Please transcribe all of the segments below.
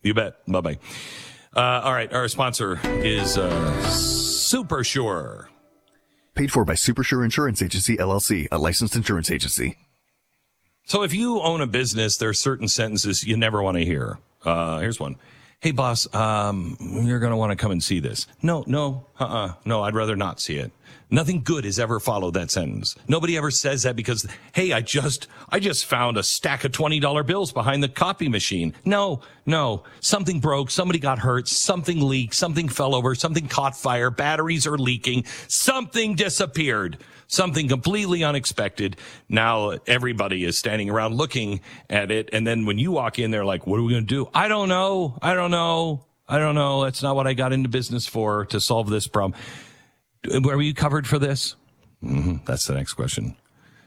You bet. Bye-bye. All right. Our sponsor is Super Sure. Paid for by Super Sure Insurance Agency, LLC, a licensed insurance agency. So if you own a business, there are certain sentences you never want to hear. Here's one. Hey, boss, you're going to want to come and see this. No, I'd rather not see it. Nothing good has ever followed that sentence. Nobody ever says that because, hey, I just found a stack of $20 bills behind the copy machine. No. Something broke. Somebody got hurt. Something leaked. Something fell over. Something caught fire. Batteries are leaking. Something disappeared. Something completely unexpected. Now everybody is standing around looking at it. And then when you walk in, they're like, what are we going to do? I don't know. That's not what I got into business for, to solve this problem. Were you covered for this? That's the next question.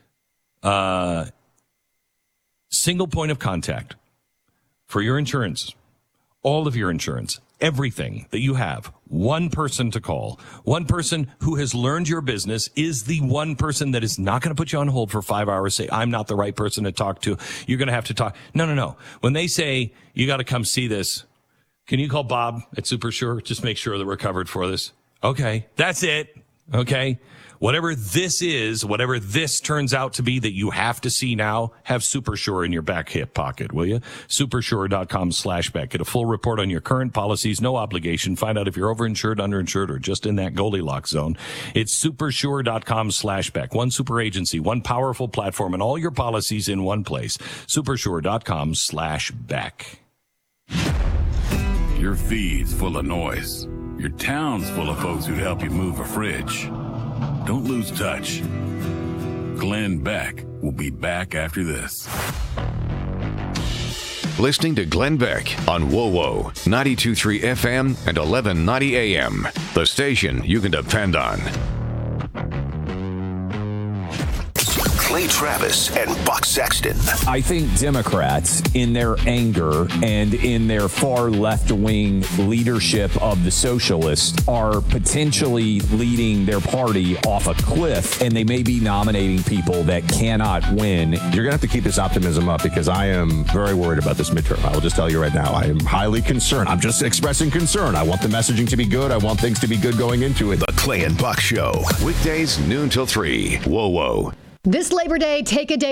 Single point of contact for your insurance, all of your insurance, everything that you have, one person to call. One person who has learned your business is the one person that is not going to put you on hold for 5 hours, say, I'm not the right person to talk to. You're going to have to talk. No. When they say, you got to come see this, can you call Bob at Super Sure? Just make sure that we're covered for this. Okay, that's it. Okay, whatever this is, whatever this turns out to be that you have to see now, have Super Sure in your back hip pocket, will you? Supersure.com/back. Get a full report on your current policies, no obligation. Find out if you're overinsured, underinsured, or just in that Goldilocks zone. It's supersure.com/back. One super agency, one powerful platform, and all your policies in one place. Supersure.com/back. Your feed's full of noise. Your town's full of folks who'd help you move a fridge. Don't lose touch. Glenn Beck will be back after this. Listening to Glenn Beck on WOWO 92.3 FM and 1190 AM. The station you can depend on. Clay Travis and Buck Sexton. I think Democrats, in their anger and in their far left-wing leadership of the socialists, are potentially leading their party off a cliff, and they may be nominating people that cannot win. You're going to have to keep this optimism up because I am very worried about this midterm. I will just tell you right now, I am highly concerned. I'm just expressing concern. I want the messaging to be good. I want things to be good going into it. The Clay and Buck Show. Weekdays noon till 3. WOWO. This Labor Day, take a day